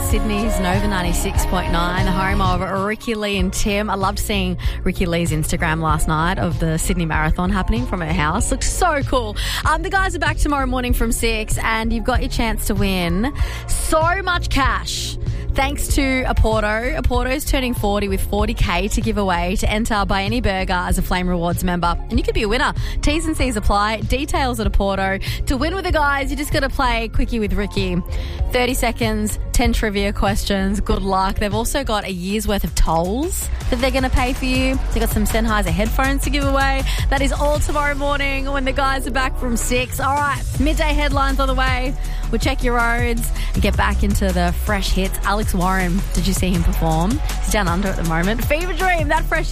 Sydney's Nova 96.9, the home of Ricky Lee and Tim. I loved seeing Ricky Lee's Instagram last night of the Sydney Marathon happening from her house. Looks so cool. The guys are back tomorrow morning from 6 and you've got your chance to win so much cash. Thanks to Aporto. Aporto's turning 40 with 40k to give away. To enter, buy any burger as a Flame Rewards member. And you could be a winner. T's and C's apply. Details at Aporto. To win with the guys, you just got to play Quickie with Ricky. 30 seconds, 10 trivia questions. Good luck. They've also got a year's worth of tolls that they're going to pay for you. They've got some Sennheiser headphones to give away. That is all tomorrow morning when the guys are back from 6. All right, midday headlines on the way. We'll check your roads and get back into the fresh hits. Alex Warren, did you see him perform? He's down under at the moment. Fever Dream, that fresh